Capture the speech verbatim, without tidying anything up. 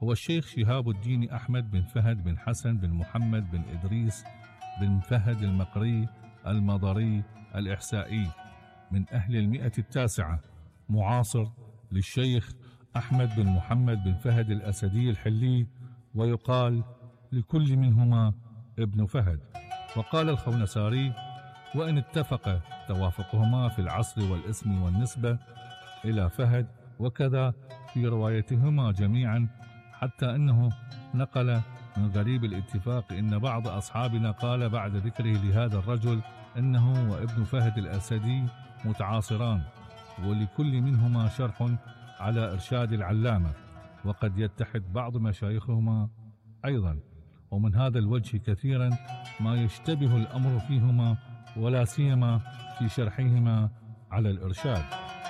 هو الشيخ شهاب الدين أحمد بن فهد بن حسن بن محمد بن إدريس بن فهد المقري المضري الإحسائي، من أهل المئة التاسعة، معاصر للشيخ أحمد بن محمد بن فهد الأسدي الحلي، ويقال لكل منهما ابن فهد. وقال الخونساري: وإن اتفق توافقهما في العصر والاسم والنسبة إلى فهد، وكذا في روايتهما جميعا، حتى أنه نقل من غريب الاتفاق إن بعض أصحابنا قال بعد ذكره لهذا الرجل إنه وابن فهد الأسدي متعاصران، ولكل منهما شرح على إرشاد العلامة، وقد يتحد بعض مشايخهما أيضا. ومن هذا الوجه كثيرا ما يشتبه الأمر فيهما، ولا سيما في شرحهما على الإرشاد.